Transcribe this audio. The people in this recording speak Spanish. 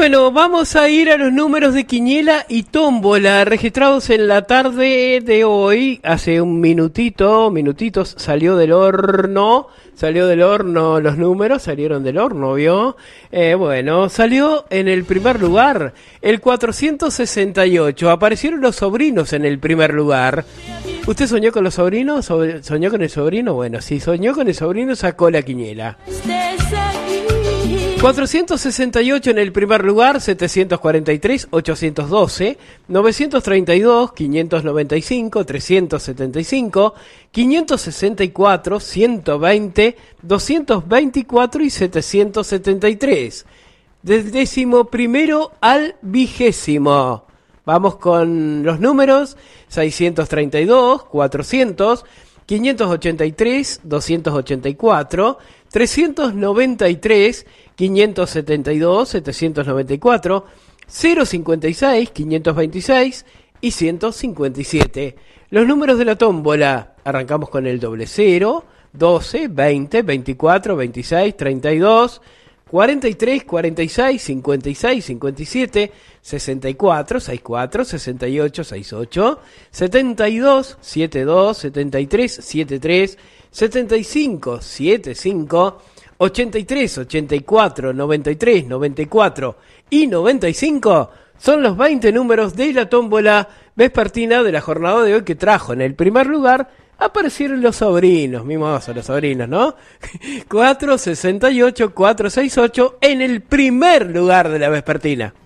Bueno, vamos a ir a los números de quiniela y tómbola registrados en la tarde de hoy. Hace un minutitos salió del horno los números, salieron del horno, ¿vio? Bueno, salió en el primer lugar el 468, aparecieron los sobrinos en el primer lugar. ¿Usted soñó con los sobrinos? ¿Soñó con el sobrino? Bueno, si soñó con el sobrino, sacó la quiniela. 468 en el primer lugar, 743, 812, 932, 595, 375, 564, 120, 224 y 773. Del 11º al 20º. Vamos con los números: 632, 400, 583, 284, 393, 572, 794, 056, 526 y 157. Los números de la tómbola: arrancamos con el 00, 12, 20, 24, 26, 32, 43, 46, 56, 57, 64, 64, 68, 68, 72, 72, 73, 73, 75, 75, 83, 84, 93, 94 y 95 son los 20 números de la tómbola vespertina de la jornada de hoy, que trajo en el primer lugar. Aparecieron los sobrinos, mimosos los sobrinos, ¿no? 468, 468 en el primer lugar de la vespertina.